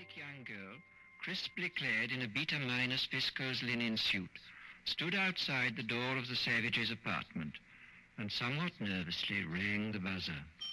athletic young girl, crisply clad in a beta-minus viscose linen suit, stood outside the door of the Savages' apartment and somewhat nervously rang the buzzer.